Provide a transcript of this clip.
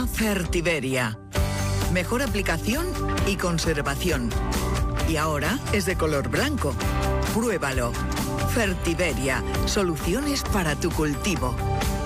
Fertiberia. Mejor aplicación y conservación. Y ahora es de color blanco. Pruébalo. Fertiberia. Soluciones para tu cultivo.